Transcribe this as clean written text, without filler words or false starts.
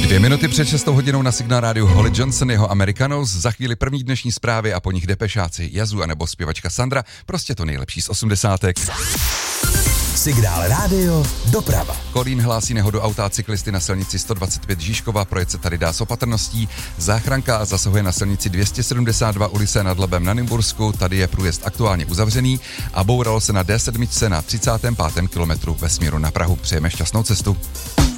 2 minuty před 6 hodinou na Signál rádiu Holly Johnson, jeho Americanos, za chvíli první dnešní zprávy a po nich Depešáci, Yazoo anebo zpěvačka Sandra, prostě to nejlepší z 80. Signál rádio doprava. Kolín hlásí nehodu auta a cyklisty na silnici 125 Žižkova, projet se tady dá s opatrností. Záchranka zasahuje na silnici 272 u Lysé nad Labem na Nymbursku, tady je průjezd aktuálně uzavřený a bouralo se na D7 na 35. kilometru ve směru na Prahu. Přejeme šťastnou cestu.